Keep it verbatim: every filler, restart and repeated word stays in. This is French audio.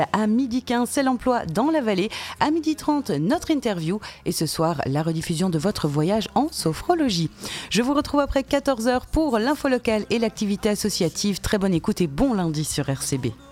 À midi quinze, c'est l'emploi dans la vallée. À midi trente, notre interview. Et ce soir, la rediffusion de votre voyage en sophrologie. Je vous retrouve après quatorze heures pour l'info locale et l'activité associative. Très bonne écoute et bon lundi sur R C B.